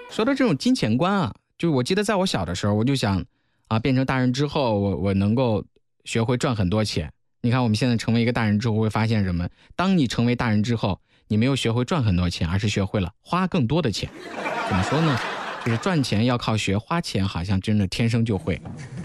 说到这种金钱观啊，就我记得在我小的时候，我就想啊，变成大人之后，我能够学会赚很多钱。你看我们现在成为一个大人之后，会发现什么？当你成为大人之后，你没有学会赚很多钱，而是学会了花更多的钱。怎么说呢？就是赚钱要靠学，花钱好像真的天生就会。